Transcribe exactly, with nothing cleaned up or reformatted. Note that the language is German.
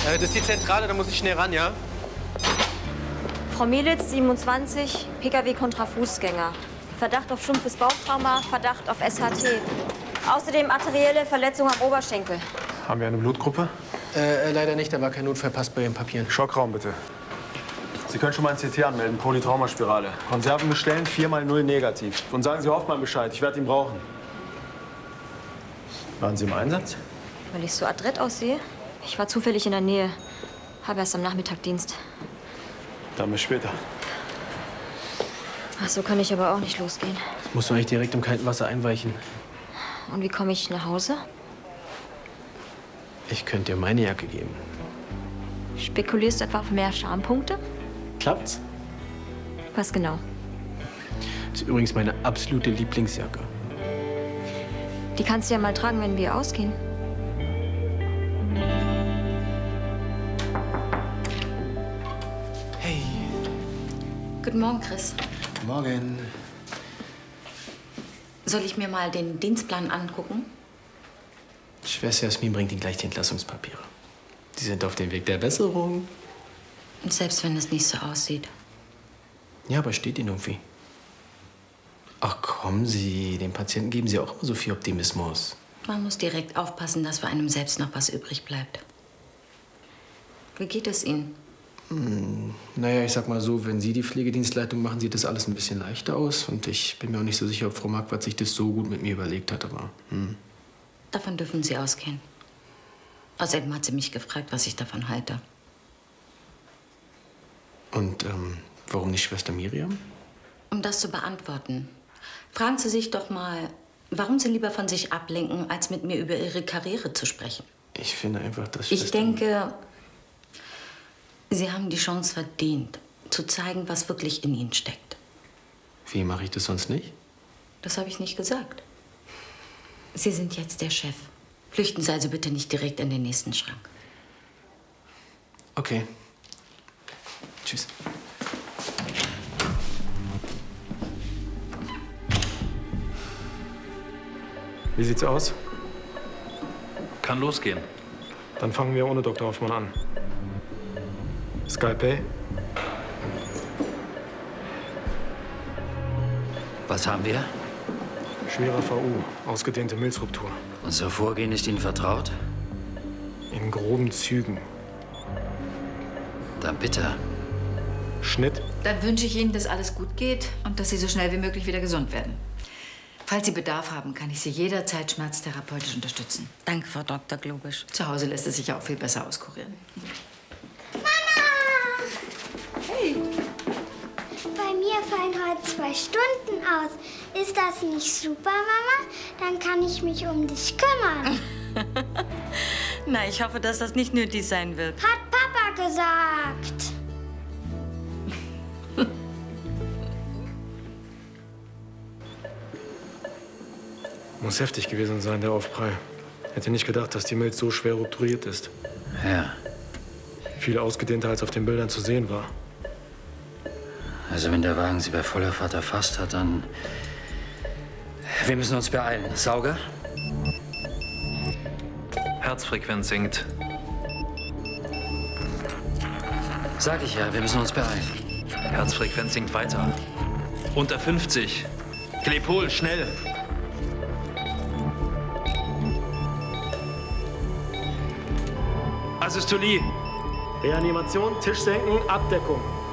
Äh, das ist die Zentrale, da muss ich schnell ran, ja? Frau Mielitz, siebenundzwanzig, P K W kontra Fußgänger. Verdacht auf stumpfes Bauchtrauma, Verdacht auf S H T. Außerdem arterielle Verletzung am Oberschenkel. Haben wir eine Blutgruppe? Äh, leider nicht, da war kein Notfallpass bei Ihren Papieren. Schockraum, bitte. Sie können schon mal ein C T anmelden, Polytraumaspirale. Konserven bestellen, vier mal null negativ. Und sagen Sie Hoffmann Bescheid, ich werde ihn brauchen. Waren Sie im Einsatz? Weil ich so adrett aussehe? Ich war zufällig in der Nähe. Habe erst am Nachmittag Dienst. Dann bis später. Ach, so kann ich aber auch nicht losgehen. Das musst du eigentlich direkt im kalten Wasser einweichen. Und wie komme ich nach Hause? Ich könnte dir meine Jacke geben. Spekulierst du etwa auf mehr Schampunkte? Klappt's? Was genau? Das ist übrigens meine absolute Lieblingsjacke. Die kannst du ja mal tragen, wenn wir ausgehen. Hey. Guten Morgen, Chris. Morgen. Soll ich mir mal den Dienstplan angucken? Schwester Jasmin bringt Ihnen gleich die Entlassungspapiere. Sie sind auf dem Weg der Besserung. Und selbst wenn es nicht so aussieht. Ja, aber steht Ihnen irgendwie. Ach, kommen Sie, den Patienten geben Sie auch immer so viel Optimismus. Man muss direkt aufpassen, dass bei einem selbst noch was übrig bleibt. Wie geht es Ihnen? Hm, naja, ich sag mal so, wenn Sie die Pflegedienstleitung machen, sieht das alles ein bisschen leichter aus. Und ich bin mir auch nicht so sicher, ob Frau Marquardt sich das so gut mit mir überlegt hat, aber hm. Davon dürfen Sie ausgehen. Außerdem hat sie mich gefragt, was ich davon halte. Und ähm, warum nicht Schwester Miriam? Um das zu beantworten, fragen Sie sich doch mal, warum Sie lieber von sich ablenken, als mit mir über Ihre Karriere zu sprechen. Ich finde einfach, dass Ich Schwester... denke, Sie haben die Chance verdient, zu zeigen, was wirklich in Ihnen steckt. Wie mache ich das sonst nicht? Das habe ich nicht gesagt. Sie sind jetzt der Chef. Flüchten Sie also bitte nicht direkt in den nächsten Schrank. Okay. Tschüss. Wie sieht's aus? Kann losgehen. Dann fangen wir ohne Doktor Hoffmann an. Skypay? Was haben wir? Schwerer V U, ausgedehnte Milzruptur. Unser Vorgehen ist Ihnen vertraut? In groben Zügen. Dann bitte. Schnitt? Dann wünsche ich Ihnen, dass alles gut geht und dass Sie so schnell wie möglich wieder gesund werden. Falls Sie Bedarf haben, kann ich Sie jederzeit schmerztherapeutisch unterstützen. Danke, Frau Doktor Globisch. Zu Hause lässt es sich auch viel besser auskurieren. Mama! Hey! Bei mir fallen heute zwei Stunden aus. Ist das nicht super, Mama? Dann kann ich mich um dich kümmern. Na, ich hoffe, dass das nicht nötig sein wird. Hat Papa gesagt. Muss heftig gewesen sein, der Aufprall. Hätte nicht gedacht, dass die Milz so schwer rupturiert ist. Ja. Viel ausgedehnter, als auf den Bildern zu sehen war. Also wenn der Wagen Sie bei voller Fahrt erfasst hat, dann... Wir müssen uns beeilen. Sauger? Herzfrequenz sinkt. Sag ich ja, wir müssen uns beeilen. Herzfrequenz sinkt weiter. Unter fünfzig. Klepol, schnell! Asystolie. Reanimation, Tisch senken, Abdeckung.